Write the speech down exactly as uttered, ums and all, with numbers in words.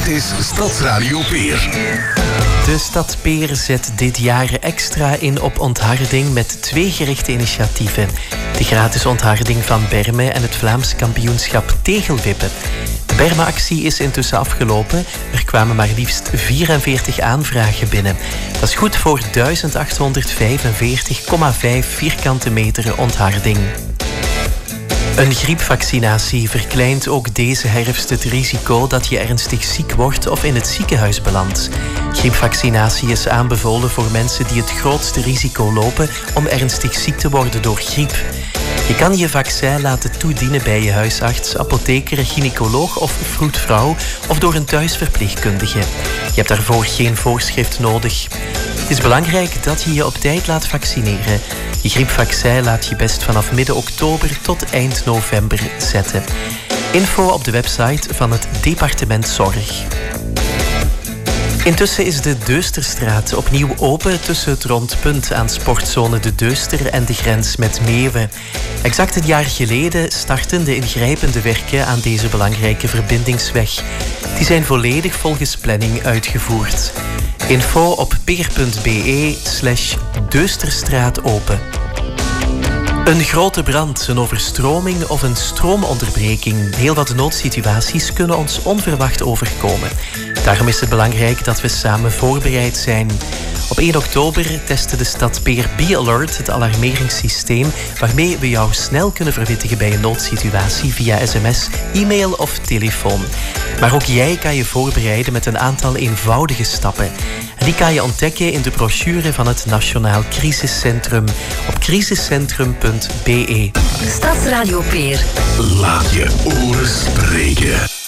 is Stadsradio Peer. De stad Peer zet dit jaar extra in op ontharding met twee gerichte initiatieven. De gratis ontharding van Bermen en het Vlaams kampioenschap tegelwippen. De Bermen-actie is intussen afgelopen. Er kwamen maar liefst vierenveertig aanvragen binnen. Dat is goed voor duizend achthonderdvijfenveertig komma vijf vierkante meter ontharding. Een griepvaccinatie verkleint ook deze herfst het risico dat je ernstig ziek wordt of in het ziekenhuis belandt. Griepvaccinatie is aanbevolen voor mensen die het grootste risico lopen om ernstig ziek te worden door griep. Je kan je vaccin laten toedienen bij je huisarts, apotheker, gynaecoloog of vroedvrouw of door een thuisverpleegkundige. Je hebt daarvoor geen voorschrift nodig. Het is belangrijk dat je je op tijd laat vaccineren. Je griepvaccin laat je best vanaf midden oktober tot eind november zetten. Info op de website van het departement Zorg. Intussen is de Deusterstraat opnieuw open tussen het rondpunt aan sportzone De Deuster en de grens met Meeuwen. Exact een jaar geleden startten de ingrijpende werken aan deze belangrijke verbindingsweg. Die zijn volledig volgens planning uitgevoerd. Info op peer.be slash Deusterstraat open. Een grote brand, een overstroming of een stroomonderbreking. Heel wat noodsituaties kunnen ons onverwacht overkomen. Daarom is het belangrijk dat we samen voorbereid zijn. Op één oktober testte de stad Peer B-Alert, het alarmeringssysteem, waarmee we jou snel kunnen verwittigen bij een noodsituatie via sms, e-mail of telefoon. Maar ook jij kan je voorbereiden met een aantal eenvoudige stappen. En die kan je ontdekken in de brochure van het Nationaal Crisiscentrum op crisiscentrum punt be. Stadsradio Peer. Laat je oren spreken.